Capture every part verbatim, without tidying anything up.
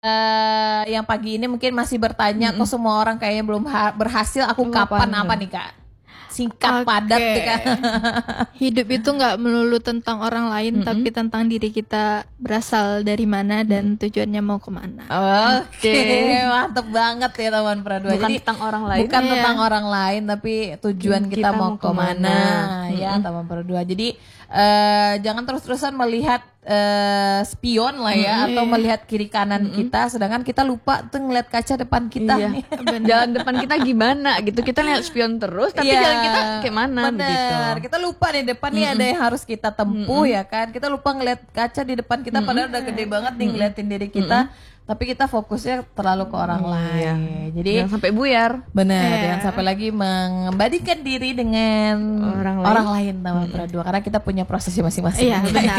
uh, yang pagi ini mungkin masih bertanya, mm-hmm. kok semua orang kayaknya belum ha- berhasil, aku Lu kapan apa, apa nih Kak? Singkat, okay. padat tuh Kak. Hidup itu gak melulu tentang orang lain, mm-hmm. tapi tentang diri kita berasal dari mana dan tujuannya mau kemana. Oke, okay. Mantep banget ya teman Pradua. Bukan Jadi, tentang orang lain. Bukan yeah. tentang orang lain, tapi tujuan kita, kita mau kemana, kemana. Ya mm-hmm. teman Pradua. Jadi uh, jangan terus-terusan melihat Uh, spion lah ya, mm-hmm. atau melihat kiri kanan mm-hmm. kita, sedangkan kita lupa tuh ngeliat kaca depan kita. Iya. Jalan depan kita gimana gitu, kita lihat spion terus, tapi yeah. jalan kita kayak mana begitu. Kita lupa nih depan mm-hmm. nih ada yang harus kita tempuh mm-hmm. ya kan. Kita lupa ngeliat kaca di depan kita, mm-hmm. padahal udah gede banget nih ngeliatin diri kita. Mm-hmm. Tapi kita fokusnya terlalu ke orang hmm, lain. Iya. Jadi jangan sampai buyar. Benar, yeah. jangan sampai lagi mengembadikan diri dengan orang lain, orang lain teman hmm. Pradua, karena kita punya prosesnya masing-masing. Iya, benar.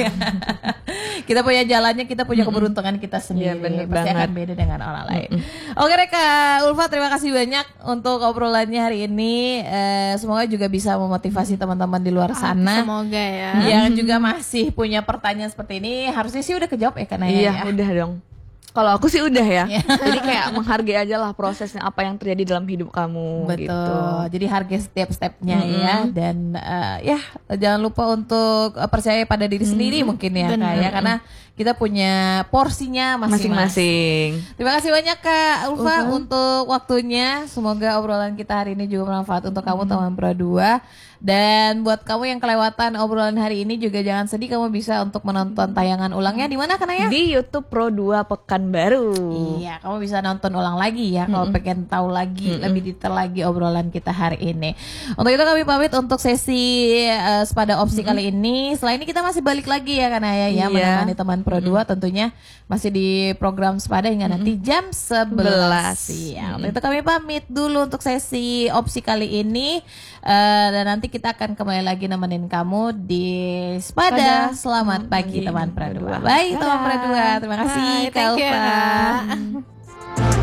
Kita punya jalannya, kita punya keberuntungan kita sendiri. Iya, pasti banget. akan beda dengan orang lain. Mm-hmm. Oke Reka, Ulfa, terima kasih banyak untuk obrolannya hari ini. Eh, semoga juga bisa memotivasi teman-teman di luar sana. Semoga ya. Yang juga masih punya pertanyaan seperti ini, harusnya sih udah kejawab ya karena iya, ya. udah dong. Kalau aku sih udah ya. Jadi kayak menghargai aja lah prosesnya, apa yang terjadi dalam hidup kamu. Betul. Gitu. Jadi hargai setiap stepnya mm-hmm. ya. Dan uh, ya jangan lupa untuk uh, percaya pada diri mm-hmm. sendiri mungkin ya Kak ya. Karena kita punya porsinya masing-masing. masing-masing. Terima kasih banyak Kak Ulfa uh-huh. untuk waktunya. Semoga obrolan kita hari ini juga bermanfaat untuk kamu mm-hmm. teman Pradua. Dan buat kamu yang kelewatan obrolan hari ini juga jangan sedih, kamu bisa untuk menonton tayangan ulangnya di mana Kanaya? Di YouTube Pro dua Pekanbaru. Iya, kamu bisa nonton ulang lagi ya kalau mm-hmm. pengen tahu lagi mm-hmm. lebih detail lagi obrolan kita hari ini. Untuk itu kami pamit untuk sesi uh, Sepada Opsi mm-hmm. kali ini. Setelah ini kita masih balik lagi ya Kanaya ya, yeah. menemani teman Pro dua mm-hmm. tentunya masih di program Sepada hingga mm-hmm. nanti jam sebelas siang. Mm-hmm. Untuk itu kami pamit dulu untuk sesi opsi kali ini. Uh, dan nanti kita akan kembali lagi nemenin kamu di Sepada. Selamat pagi teman Pradua. Bye teman Pradua. Terima kasih Kak Ulfa.